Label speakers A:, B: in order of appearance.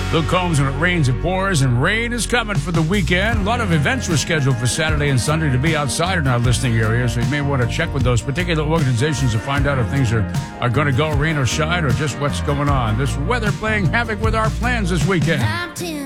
A: Luke Combs, when it rains, it pours, and rain is coming for the weekend. A lot of events were scheduled for Saturday and Sunday to be outside in our listening area, so you may want to check with those particular organizations to find out if things are going to go rain or shine or just what's going on. This weather playing havoc with our plans this weekend.